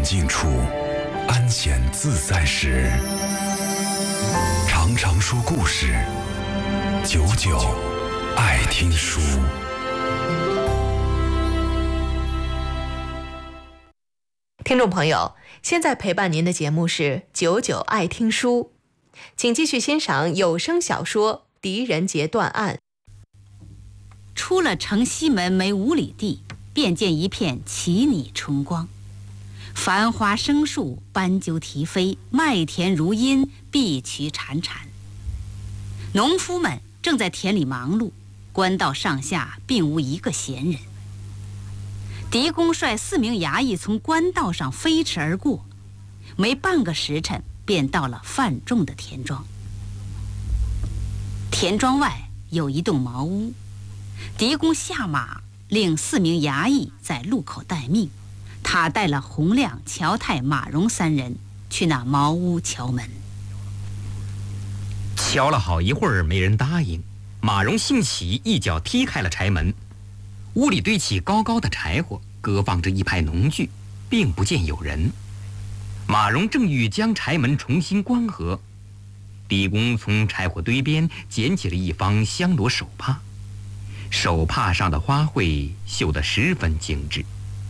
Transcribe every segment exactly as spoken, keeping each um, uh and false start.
静处，安闲自在时，常常说故事，久久爱听书。 听众朋友，现在陪伴您的节目是久久爱听书，请继续欣赏有声小说《狄仁杰断案》。 出了城西门没五里地，便见一片奇拟春光，繁花生树，斑鸠啼飞，麦田如茵，碧渠潺潺。农夫们正在田里忙碌，官道上下并无一个闲人。狄公率四名衙役从官道上飞驰而过，没半个时辰便到了范仲的田庄。田庄外有一栋茅屋，狄公下马，令四名衙役在路口待命，他带了洪亮、乔泰、马荣三人去那茅屋敲门。 敲了好一会儿，没人答应。马荣兴起，一脚踢开了柴门。屋里堆起高高的柴火，搁放着一排农具，并不见有人。马荣正欲将柴门重新关合，狄公从柴火堆边捡起了一方香罗手帕，手帕上的花卉绣得十分精致。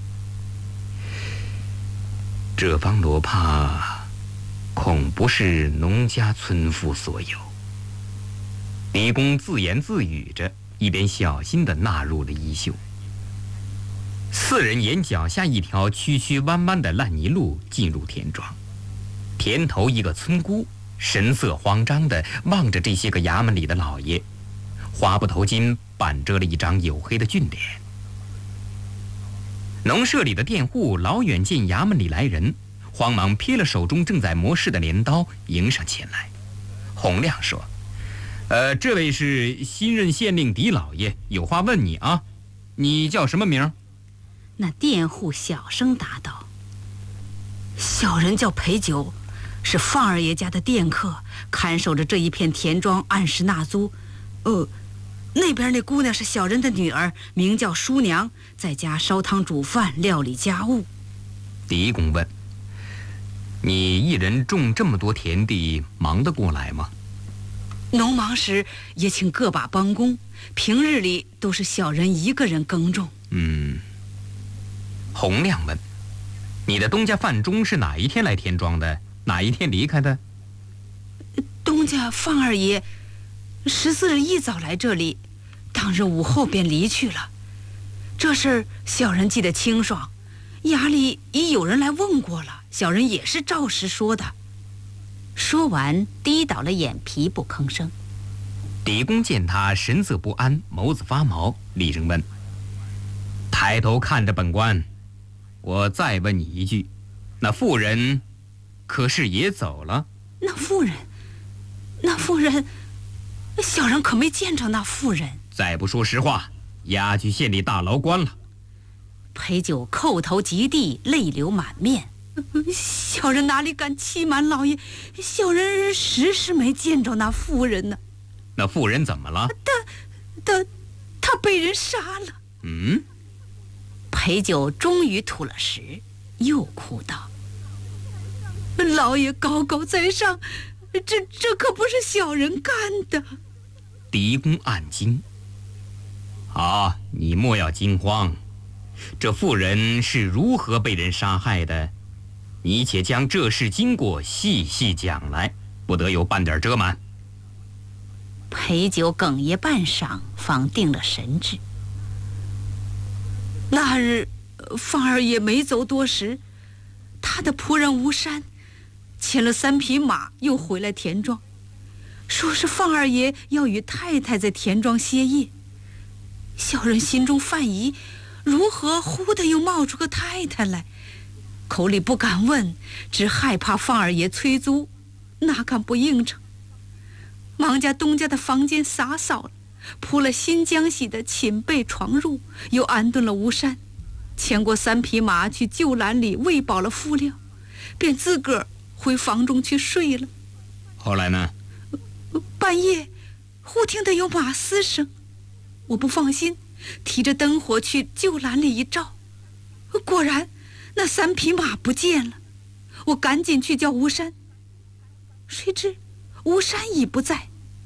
这方罗帕恐不是农家村妇所有。狄公自言自语着，一边小心地纳入了衣袖。四人沿脚下一条曲曲弯弯的烂泥路进入田庄。田头一个村姑神色慌张地望着这些个衙门里的老爷，花布头巾板遮了一张黝黑的俊脸。农舍里的佃户老远见衙门里来人，慌忙撇了手中正在磨饰的镰刀，迎上前来。洪亮说：呃，这位是新任县令狄老爷，有话问你啊。你叫什么名？ 那佃户小声答道：小人叫裴九，是范二爷家的佃客，看守着这一片田庄，按时纳租。呃，那边那姑娘是小人的女儿，名叫淑娘，在家烧汤煮饭，料理家务。 狄公问：你一人种这么多田地，忙得过来吗？ 农忙时也请各把帮工，平日里都是小人一个人耕种。 嗯。洪亮问：你的东家范仲是哪一天来田庄的？哪一天离开的？ 东家范二爷十四日一早来这里，当日午后便离去了。这事儿小人记得清爽，衙里已有人来问过了，小人也是照实说的。说完低倒了眼皮，不吭声。 狄公见他神色不安，眸子发毛，厉声问：抬头看着本官，我再问你一句，那妇人可是也走了？ 那妇人那妇人小人可没见着那妇人。 再不说实话，押去县里大牢关了。 裴九叩头及地，泪流满面。小人哪里敢欺瞒老爷，小人实是没见着那妇人呢。 那妇人怎么了？ 他他他被人杀了。 嗯。 裴九终于吐了实，又哭道：老爷高高在上，这这可不是小人干的。 狄公暗惊：好，你莫要惊慌，这妇人是如何被人杀害的，你且将这事经过细细讲来，不得有半点遮瞒。 裴九哽咽半晌，方定了神志。那日范二爷没走多时，他的仆人吴山牵了三匹马，又回来田庄，说是范二爷要与太太在田庄歇业。小人心中犯疑，如何忽的又冒出个太太来？口里不敢问，只害怕范二爷催租，哪敢不应承？忙家东家的房间洒扫了，铺了新浆洗的寝被床褥，又安顿了吴山，牵过三匹马去旧栏里喂饱了敷料，便自个儿回房中去睡了。 后来呢？ 半夜忽听得有马嘶声，我不放心，提着灯火去旧栏里一照，果然那三匹马不见了，我赶紧去叫吴山，谁知吴山已不在。